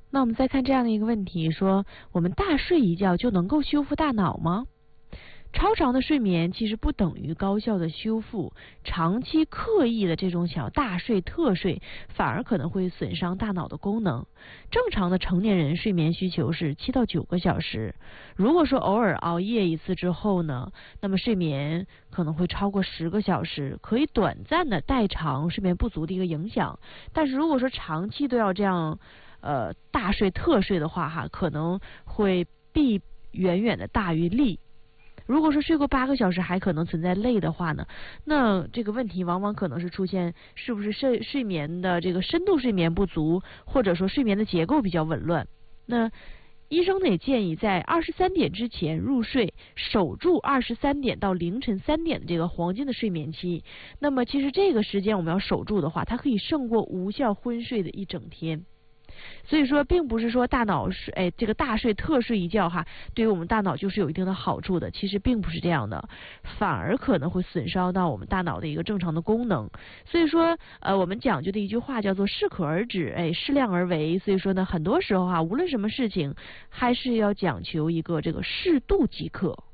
那我们再看这样的一个问题，说我们大睡一觉就能够修复大脑吗？超长的睡眠其实不等于高效的修复，长期刻意的这种小大睡特睡，反而可能会损伤大脑的功能。正常的成年人睡眠需求是7到9个小时，如果说偶尔熬夜一次之后呢，那么睡眠可能会超过10个小时，可以短暂的代偿睡眠不足的一个影响。但是如果说长期都要这样大睡特睡的话可能会弊远远的大于利。如果说睡过8个小时还可能存在累的话呢，那这个问题往往可能是出现是不是睡眠的这个深度睡眠不足，或者说睡眠的结构比较紊乱。那医生呢也建议在23点之前入睡，守住23点到凌晨3点的这个黄金的睡眠期。那么其实这个时间我们要守住的话，它可以胜过无效昏睡的一整天。所以说并不是说大脑这个大睡特睡一觉对于我们大脑就是有一定的好处的，其实并不是这样的，反而可能会损伤到我们大脑的一个正常的功能。所以说我们讲究的一句话叫做适可而止，适量而为。所以说呢，很多时候无论什么事情还是要讲求一个这个适度即可。